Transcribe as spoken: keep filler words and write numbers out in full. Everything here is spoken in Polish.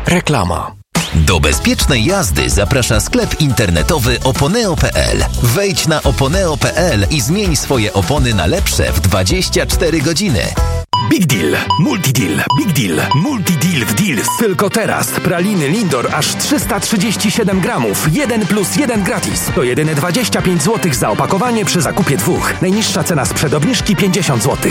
Reklama. Do bezpiecznej jazdy zaprasza sklep internetowy oponeo kropka pe el. Wejdź na oponeo kropka pe el i zmień swoje opony na lepsze w dwadzieścia cztery godziny. Big Deal, Multi Deal, Big Deal, Multi Deal w Deals. Tylko teraz praliny Lindor aż trzysta trzydzieści siedem gramów, jeden plus jeden gratis. To jedyne dwadzieścia pięć złotych za opakowanie przy zakupie dwóch. Najniższa cena sprzed obniżki pięćdziesiąt złotych.